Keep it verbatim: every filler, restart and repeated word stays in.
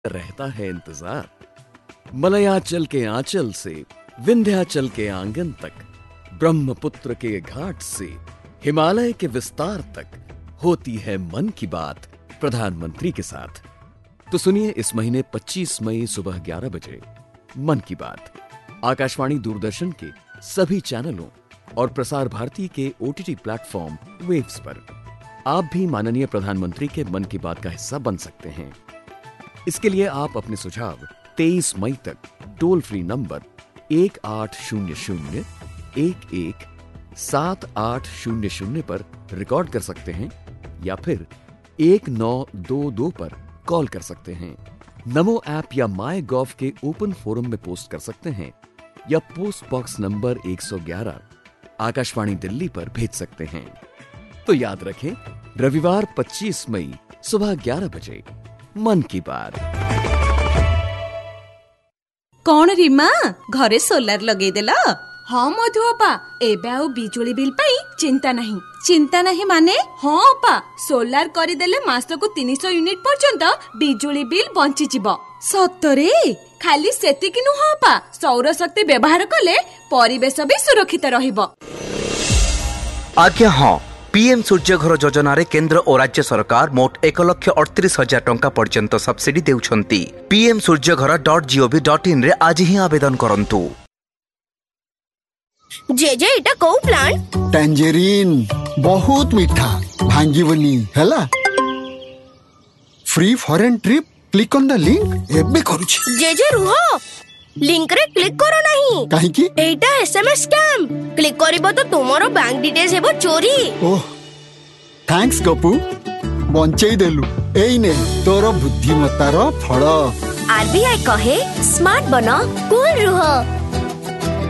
रहता है इंतजार। मलयाचल के आंचल से विंध्याचल के आंगन तक, ब्रह्मपुत्र के घाट से हिमालय के विस्तार तक होती है मन की बात प्रधानमंत्री के साथ। तो सुनिए इस महीने पच्चीस मई सुबह ग्यारह बजे मन की बात आकाशवाणी दूरदर्शन के सभी चैनलों और प्रसार भारती के ओटीटी प्लेटफॉर्म वेव्स पर। आप भी माननीय प्रधानमंत्री के मन की बात का हिस्सा बन सकते हैं। इसके लिए आप अपने सुझाव तेईस मई तक टोल फ्री नंबर एक आठ शून्य शून्य एक एक सात आठ शून्य शून्य पर रिकॉर्ड कर सकते हैं या फिर एक नौ दो दो पर कॉल कर सकते हैं। नमो ऐप या माई गॉव के ओपन फोरम में पोस्ट कर सकते हैं या पोस्ट बॉक्स नंबर एक सौ ग्यारह आकाशवाणी दिल्ली पर भेज सकते हैं। तो याद रखें, रविवार पच्चीस मई सुबह ग्यारह बजे मन की बात। कौन रीमा घरे सोलर लगे देला? हाँ मधु अपा, एबे आउ बिजुली बिल पाई चिंता नहीं। चिंता नहीं माने? हाँ अपा, सोलार करिदेले मासको तीन सौ यूनिट पर्यंत बिजुली बिल बंची जिवो। सतरे? खाली सेतिकी नुह अपा, सौर शक्ति व्यवहार कले परिवेश भी सुरक्षित रहिबो। आज्ञा हाँ, पीएम सूर्य घर योजना रे केंद्र और राज्य सरकार मोट एक लक्ष अड़तीस हजार टंका पर्यंत सब्सिडी देउछंती। पीएम सूर्य घर डॉट जीओवी डॉट इन रे आज ही आवेदन करंतु। जे जे इटा को प्लांट? टैंजरीन बहुत मीठा, भांगीवनी हैला। Free foreign trip, click on the link एबे करूची। जे जे रुहो, लिंक रे क्लिक करो नहीं। काहे की? एटा एसएमएस स्कैम। क्लिक करिबो तो तुमरो बैंक डिटेल्स हेबो चोरी। ओह थैंक्स गपू, बंचेई देलु। एई ने तोरो बुद्धिमत्तार फल। आरबीआई कहे स्मार्ट बनो, कूल रुहो।